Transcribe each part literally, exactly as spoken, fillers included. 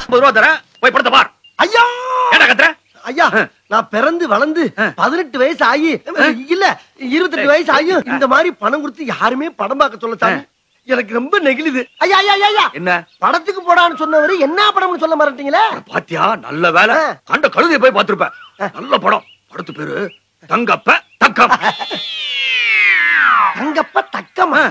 ரூபா தரேன், போய் படத்தை பார். ஐயா ஏடா கத்துற? ஐயா, நான் பிறந்து வளர்ந்து பதினெட்டு வயசு ஆகி இல்ல இருபத்தெட்டு வயசு ஆகி இந்த மாதிரி பணம் கொடுத்து யாருமே படம் பார்க்க சொல்ல சாமி. எனக்கு ரொம்ப நெகிழுது. ஐயா ஐயா ஐயா, என்ன படத்துக்கு போடான்னு சொன்னவரு என்ன படம்னு சொல்ல மாட்டீங்களே? பாத்தியா, நல்ல வேலை. கண்ட கழுதையை போய் பார்த்திருப்ப. நல்ல படம். படத்து பேரு தங்கப்ப தக்கம். தங்கப்ப தக்கமா?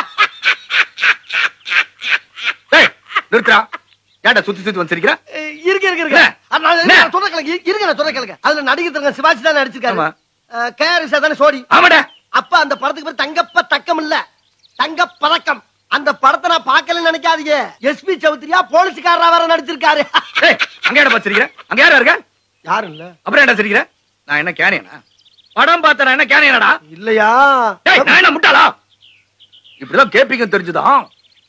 நிறுத்துறா. ஏன்டா சுத்தி சுத்தி வந்து சிரிக்கிற? இருக்க இருக்க இருக்க. நான் சொல்ற கேளுங்க. இருங்க, நான் சொல்ற கேளுங்க. அதுல நடிகர் சிவாஜி தான் நடிச்சிருக்காரு. கேஆர்எஸ் தானே சோடி. ஆமாடா. அப்ப அந்த படத்துக்கு பேர் தங்கப்ப தக்கம் இல்ல, தங்க பதக்கம். அந்த படத்தை நான் பார்க்கலன்னு நினைக்காதீங்க. எஸ்பி சௌத்ரியா போலீஸ்காரரா வேற நடிச்சிருக்காரு. அங்க ஏடா சிரிக்கிற? அங்க யாரா இருக்க? யாரும் இல்ல. அப்புறம் ஏன்டா சிரிக்கிற? நான் என்ன கேனியனா? படம் பார்த்தா என்ன கேனியனடா? இல்லையா? நான் என்ன முட்டாளா? இப்படிதான் கேப்பீங்க தெரிஞ்சுதான்.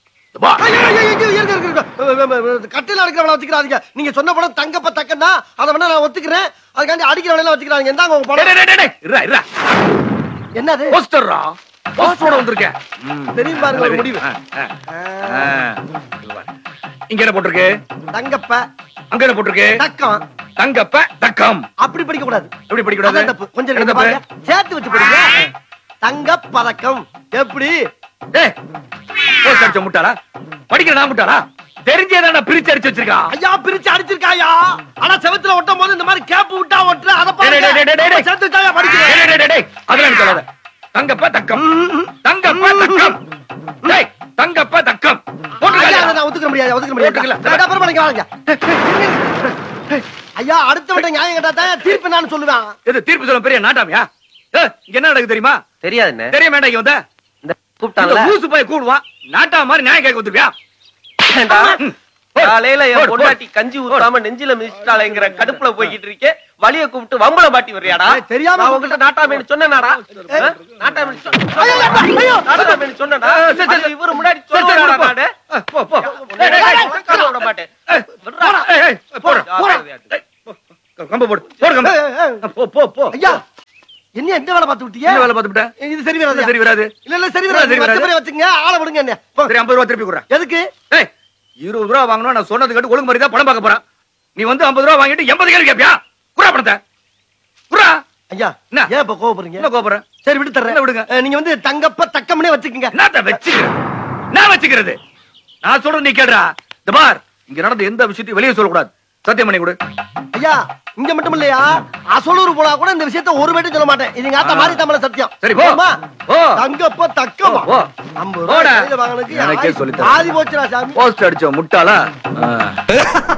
கட்டையில அடிக்கிறவள வச்சுக்கிறாதீங்க. நீங்க சொன்ன படம் தங்கப்ப தக்கன்னா அதை வேணா நான் ஒத்துக்கிறேன். அதுக்காண்டி அடிக்கிறவள வச்சுக்கிறாங்க. என்னங்க உங்க படம்? என்னது? போஸ்டர்ரா. போஸ்டரோட வந்திருக்கேன். தெரியும் பாருங்க ஒரு முடிவு. இங்க என்ன போட்டிருக்கு? தங்கப்ப. அங்க என்ன போட்டிருக்கு? தக்கம். தங்கப்ப தக்கம். அப்படி படிக்க கூடாது. எப்படி படிக்க கூடாது? தப்பு. கொஞ்சம் பாருங்க. சேர்த்து வச்சு படிங்க. தங்க பதக்கம். எப்படி? டேய், போஸ்ட் அடிச்ச முட்டாளா? படிக்கிற நான் முட்டாளா? தெரிஞ்சேதான பிரிச்சு அடிச்சு வச்சிருக்கா. ஐயா, பிரிச்சு அடிச்சிருக்காயா? ஆனா செவத்துல ஒட்டும் போது இந்த மாதிரி கேப் விட்டா ஒட்டுற. அத பாருங்க. சேர்த்து தாயா படிக்கிறேன். டேய் டேய், அதெல்லாம் சொல்லாத. தங்கப்ப தக்கம். தங்கப்ப தக்கம். டேய், தங்கப்ப தக்கம். ஐயா, நான் ஒத்துக்க முடியாது. ஒத்துக்க முடியாது. நான் அப்புறம் பண்ணிக்க வாங்க. ஐயா, அடுத்த விட நியாயம் கேட்டா தான் தீர்ப்பு நான் சொல்லுவேன். இது தீர்ப்பு சொல்ல பெரிய நாட்டாமியா? என்ன நடக்குது தெரியுமா? தெரியாதுண்ணே. தெரிய வேண்டாம். இங்க வந்த இந்த கூப்பிட்டாங்கல ஊசு போய் கூடுவான். நாட்டா மாதிரி நியாயம் கேட்க வந்துருவியா? காலையில என் பொண்டாட்டி கஞ்சி ஊத்தாம நெஞ்சில மிதிச்சிட்டாளேங்கிற கடுப்புல போய்கிட்டு இருக்கே, வலிய கூப்பிட்டு வம்பள மாட்டி வர்றியாடா? தெரியாம நான் உங்ககிட்ட நாட்டாமேன்னு சொன்னேனாடா? நாட்டாமேன்னு சொன்னேனா? இவரு முன்னாடி சொல்லுவாடா நானு? போ போ. விட மாட்டேன். கம்ப போடு. போடு கம்ப. போ போ போ. ஐயா, என்ன எந்த வேலை பார்த்து விட்டீங்க? என்ன வேலை பார்த்து விட்ட? இது சரி வராது. சரி வராது. இல்ல இல்ல சரி வராது. பத்து பேரை வச்சுங்க. ஆளை விடுங்க. என்ன சரி, ஐம்பது ரூபா திருப்பி குடுறேன். எதுக்கு? ஏய், இருபது ரூபா வாங்கணும். நான் சொன்னது கேட்டு ஒழுங்கு மாதிரி தான் படம் பார்க்க போறேன். நீ வந்து ஐம்பது ரூபா வாங்கிட்டு எண்பது கேள்வி கேட்பியா? குறா பணத்தை குறா. ஐயா, என்ன ஏன் இப்ப கோவப்படுறீங்க? என்ன கோபுறேன்? சரி, விட்டு தர்றேன். விடுங்க. நீங்க வந்து தங்கப்ப தக்கம்னே வச்சுக்கங்க. நான் வச்சுக்கிறேன். நான் வச்சுக்கிறது. நான் சொல்றது நீ கேடுறா. இந்த பார், இங்க நடந்த எந்த விஷயத்தையும் வெளியே சொல்லக்கூடாது. சத்தியம் பண்ணி கொடு. ஐயா, இங்க மட்டும் இல்லையா, அசலூர் போனா கூட இந்த விஷயத்தை ஒரு மட்டும் சொல்ல மாட்டேன். இது ஆத்த மாதிரி தமிழ சத்தியம். சரி போ. ஓ, தங்கப்ப தக்கமா? ஓ, ஐம்பது ரூபாய் வாங்குறதுக்கு எனக்கே சொல்லி தரேன். ஆதி போச்சுடா சாமி. போஸ்ட் அடிச்ச முட்டாளா?